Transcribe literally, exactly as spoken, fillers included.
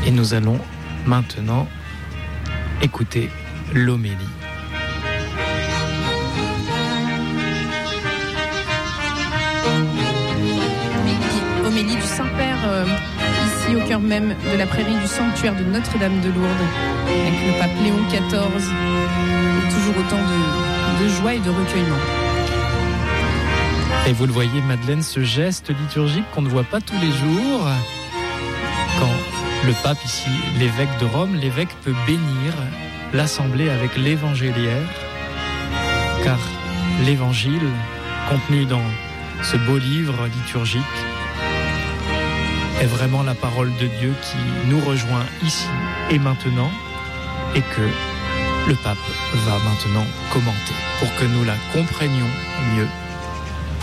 Et nous allons maintenant écouter l'homélie. Homélie du Saint-Père, euh, ici au cœur même de la prairie du sanctuaire de Notre-Dame de Lourdes, avec le pape Léon quatorze, et toujours autant de, de joie et de recueillement. Et vous le voyez, Madeleine, ce geste liturgique qu'on ne voit pas tous les jours, quand le pape, ici, l'évêque de Rome, l'évêque peut bénir l'assemblée avec l'évangéliaire, car l'évangile, contenu dans ce beau livre liturgique, est vraiment la parole de Dieu qui nous rejoint ici et maintenant, et que le pape va maintenant commenter pour que nous la comprenions mieux.